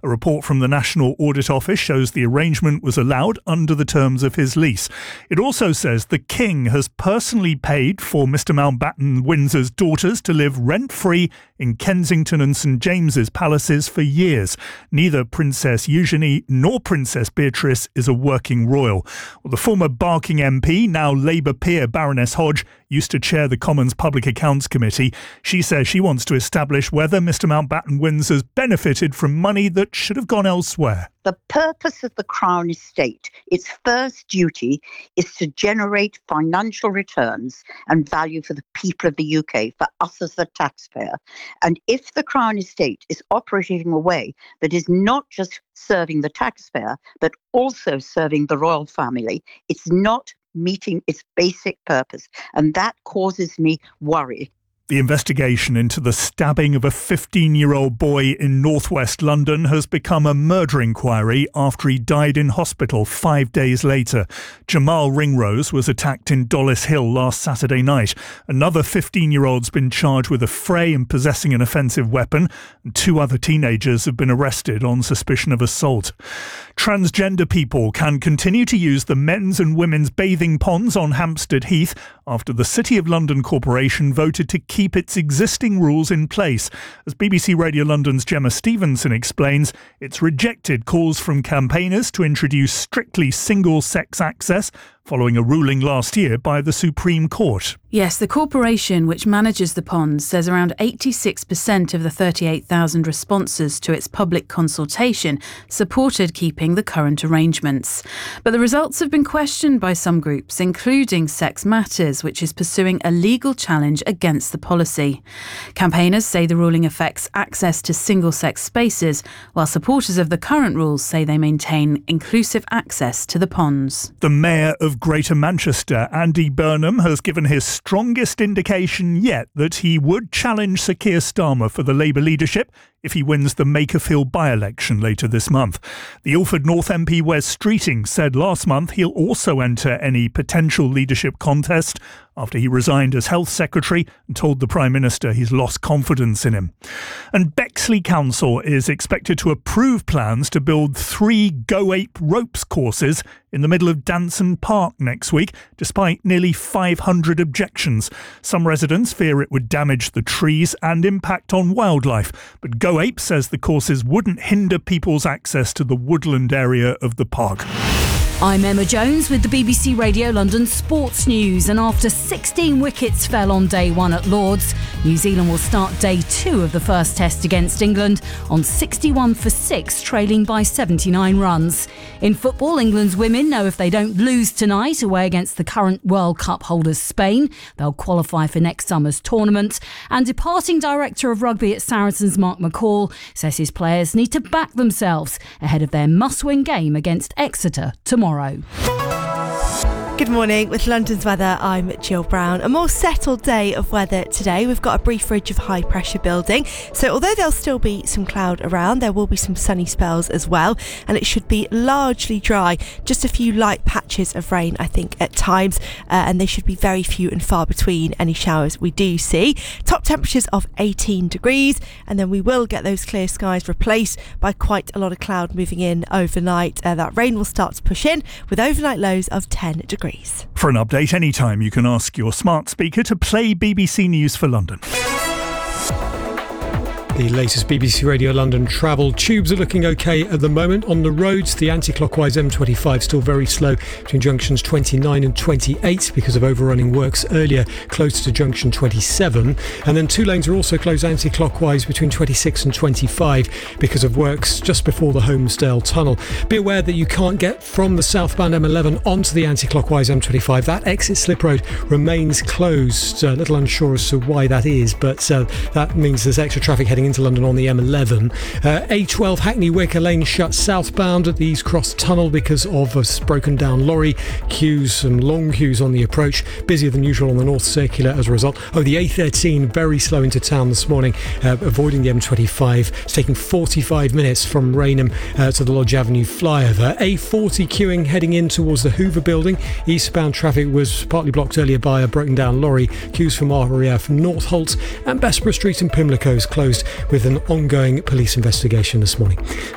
A report from the National Audit Office shows the arrangement was allowed under the terms of his lease. It also says the King has personally paid for Mr Mountbatten Windsor's daughters to live rent-free in Kensington and St James's palaces for years. Neither Princess Eugenie nor Princess Beatrice is a working royal. Well, the former Barking MP, now Labour peer Baroness Hodge, used to chair the Commons Public Accounts Committee. She says she wants to establish whether Mr Mountbatten Windsor's benefited from money that should have gone elsewhere. The purpose of the Crown Estate, its first duty, is to generate financial returns and value for the people of the UK, for us as the taxpayer. And if the Crown Estate is operating in a way that is not just serving the taxpayer, but also serving the royal family, it's not meeting its basic purpose. And that causes me worry. The investigation into the stabbing of a 15-year-old boy in northwest London has become a murder inquiry after he died in hospital 5 days later. Jamal Ringrose was attacked in Dollis Hill last Saturday night. Another 15-year-old's been charged with a fray and possessing an offensive weapon, and 2 other teenagers have been arrested on suspicion of assault. Transgender people can continue to use the men's and women's bathing ponds on Hampstead Heath after the City of London Corporation voted to keep its existing rules in place. As BBC Radio London's Gemma Stevenson explains, it's rejected calls from campaigners to introduce strictly single-sex access following a ruling last year by the Supreme Court. Yes, the corporation which manages the ponds says around 86% of the 38,000 responses to its public consultation supported keeping the current arrangements. But the results have been questioned by some groups, including Sex Matters, which is pursuing a legal challenge against the policy. Campaigners say the ruling affects access to single-sex spaces, while supporters of the current rules say they maintain inclusive access to the ponds. The Mayor of Greater Manchester, Andy Burnham, has given his strongest indication yet that he would challenge Sir Keir Starmer for the Labour leadership if he wins the Makerfield by-election later this month. The Ilford North MP Wes Streeting said last month he'll also enter any potential leadership contest after he resigned as Health Secretary and told the Prime Minister he's lost confidence in him. And Bexley Council is expected to approve plans to build 3 Go Ape ropes courses in the middle of Danson Park next week, despite nearly 500 objections. Some residents fear it would damage the trees and impact on wildlife, but Go Ape says the courses wouldn't hinder people's access to the woodland area of the park. I'm Emma Jones with the BBC Radio London Sports News, and after 16 wickets fell on day 1 at Lord's, New Zealand will start day 2 of the first test against England on 61 for 6, trailing by 79 runs. In football, England's women know if they don't lose tonight away against the current World Cup holders Spain, they'll qualify for next summer's tournament. And departing director of rugby at Saracens, Mark McCall, says his players need to back themselves ahead of their must-win game against Exeter tomorrow. Good morning. With London's weather, I'm Jill Brown. A more settled day of weather today. We've got a brief ridge of high pressure building. So although there'll still be some cloud around, there will be some sunny spells as well. And it should be largely dry. Just a few light patches of rain, I think, at times. And they should be very few and far between any showers we do see. Top temperatures of 18 degrees. And then we will get those clear skies replaced by quite a lot of cloud moving in overnight. That rain will start to push in with overnight lows of 10 degrees. For an update anytime, you can ask your smart speaker to play BBC News for London. The latest BBC Radio London travel. Tubes are looking okay at the moment. On the roads, the anti-clockwise M25 still very slow between junctions 29 and 28 because of overrunning works earlier close to junction 27. And then 2 lanes are also closed anti-clockwise between 26 and 25 because of works just before the Holmesdale Tunnel. Be aware that you can't get from the southbound M11 onto the anti-clockwise M25. That exit slip road remains closed. A little unsure as to why that is, but that means there's extra traffic heading into London on the M11. A12 Hackney Wicker Lane shut southbound at the East Cross Tunnel because of a broken down lorry. Queues and long queues on the approach. Busier than usual on the North Circular as a result. The A13 very slow into town this morning, avoiding the M25. It's taking 45 minutes from Rainham to the Lodge Avenue flyover. A40 queuing heading in towards the Hoover Building. Eastbound traffic was partly blocked earlier by a broken down lorry. Queues from RAF North Holt, and Bessborough Street in Pimlico is closed with an ongoing police investigation this morning.